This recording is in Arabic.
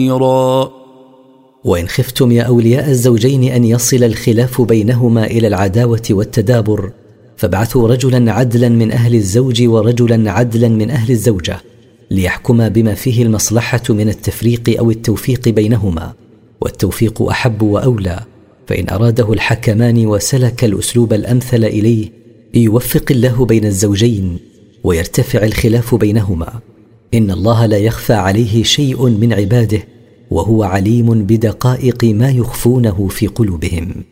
وإن خفتم يا أولياء الزوجين أن يصل الخلاف بينهما إلى العداوة والتدابر فابعثوا رجلا عدلا من أهل الزوج ورجلا عدلا من أهل الزوجة ليحكما بما فيه المصلحة من التفريق أو التوفيق بينهما، والتوفيق أحب وأولى، فإن أراده الحكمان وسلك الأسلوب الأمثل إليه يوفق الله بين الزوجين ويرتفع الخلاف بينهما. إن الله لا يخفى عليه شيء من عباده، وهو عليم بدقائق ما يخفونه في قلوبهم.